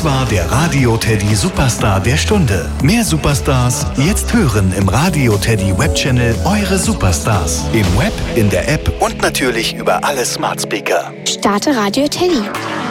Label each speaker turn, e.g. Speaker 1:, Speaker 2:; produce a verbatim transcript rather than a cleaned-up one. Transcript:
Speaker 1: war der Radio Teddy Superstar der Stunde. Mehr Superstars jetzt hören im Radio Teddy Webchannel Eure Superstars. Im Web, in der App und natürlich über alle Smart Speaker.
Speaker 2: Starte Radio Teddy.